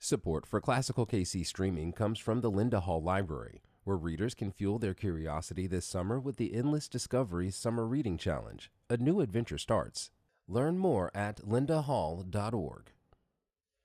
Support for Classical KC streaming comes from the Linda Hall Library, where readers can fuel their curiosity this summer with the Endless Discovery Summer Reading Challenge. A new adventure starts. Learn more at lindahall.org.